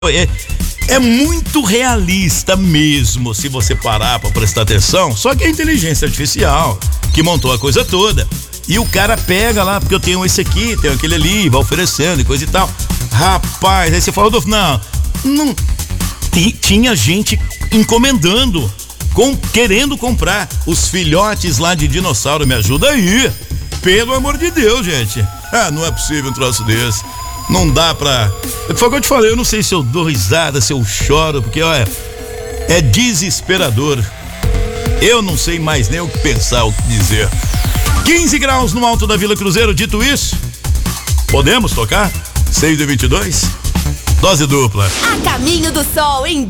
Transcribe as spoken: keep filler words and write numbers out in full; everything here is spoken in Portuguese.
É, é muito realista mesmo, se você parar pra prestar atenção. Só que é a inteligência artificial que montou a coisa toda. E o cara pega lá, porque eu tenho esse aqui, tenho aquele ali, vai oferecendo e coisa e tal. Rapaz, aí você fala, Adolfo, não, não. Tinha gente encomendando, com, querendo comprar os filhotes lá de dinossauro. Me ajuda aí, pelo amor de Deus, gente. Ah, não é possível um troço desse. Não dá pra... Foi o que eu te falei, eu não sei se eu dou risada, se eu choro, porque, olha, é desesperador. Eu não sei mais nem o que pensar, o que dizer. quinze graus no alto da Vila Cruzeiro, dito isso, podemos tocar? seis e vinte e dois, dose dupla. A caminho do sol, em